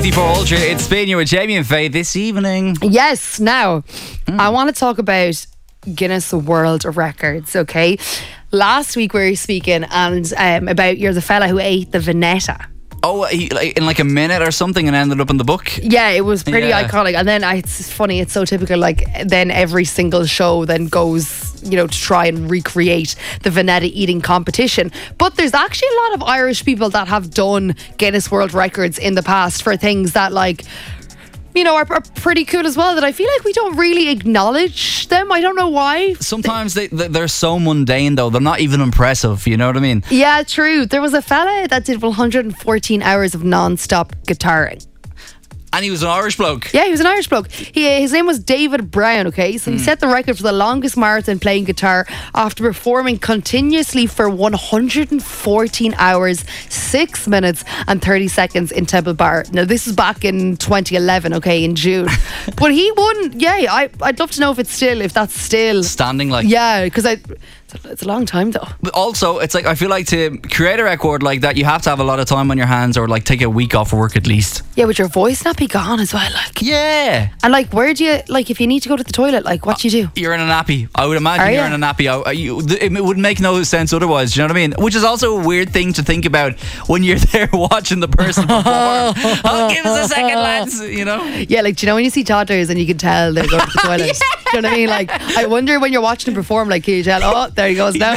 94 Ultra. It's Spin. You're with Jamie and Faye this evening. Yes, now, I want to talk about Guinness World Records, okay? Last week we were speaking about you're the fella who ate the Veneta. Oh, in like a minute or something and ended up in the book? Yeah, it was pretty Yeah. iconic. And then it's funny, it's so typical, like then every single show then goes, to try and recreate the Veneta eating competition. But there's actually a lot of Irish people that have done Guinness World Records in the past for things that are pretty cool as well, that I feel like we don't really acknowledge them. I don't know why. Sometimes they're so mundane though, they're not even impressive, you know what I mean? Yeah, true. There was a fella that did 114 hours of non-stop guitaring. And he was an Irish bloke. Yeah, he was an Irish bloke. His name was David Brown, okay? So he set the record for the longest marathon playing guitar after performing continuously for 114 hours, 6 minutes and 30 seconds in Temple Bar. Now, this was back in 2011, okay, in June. But he won, I'd love to know if that's still... Standing like... Yeah, because it's a long time though. But also, it's like, I feel like to create a record like that, you have to have a lot of time on your hands or like take a week off work at least. Yeah, would your voice not be gone as well? Like, yeah. and like, where do you, like, if you need to go to the toilet, like, what do you do? You're in a nappy. I would imagine Are you're you? in a nappy. It would make no sense otherwise. Do you know what I mean? Which is also a weird thing to think about when you're there watching the person perform. Oh, give us a second, lads. You know? Yeah, like, do you know when you see toddlers and you can tell they're going to the toilet? Do you know what I mean? Like, I wonder when you're watching him perform, like, can you tell, oh, there he goes now.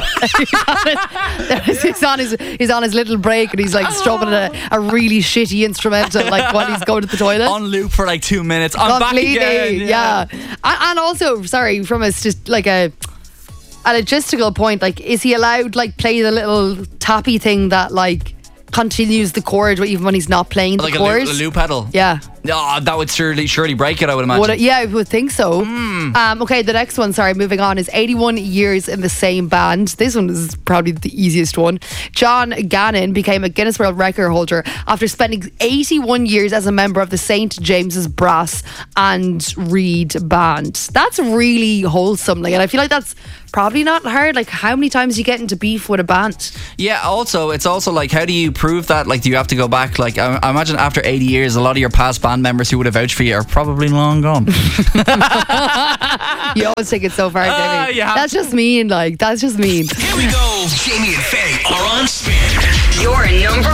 he's on his little break and he's like strumming a really shitty instrumental, like while he's going to the toilet. On loop for like 2 minutes. I'm Completely, back again. yeah. And also, sorry, from a logistical point, like, is he allowed like play the little tappy thing that like continues the chord even when he's not playing the Like chord? a loop pedal. Yeah. Oh, that would surely break it, I would imagine. Yeah, I would think so. Okay, the next one, moving on, is 81 years in the same band. This one is probably the easiest one. John Gannon became a Guinness World Record holder after spending 81 years as a member of the St. James's Brass and Reed Band. That's really wholesome. Like, and I feel like that's probably not hard. Like, how many times do you get into beef with a band? Yeah, also, it's also like, how do you prove that? Like, do you have to go back? Like, I imagine after 80 years, a lot of your past band members who would have vouched for you are probably long gone. You always take it so far, Jamie. That's just mean. Like, that's just mean. Here we go. Jamie and Faye are on Spin. Your number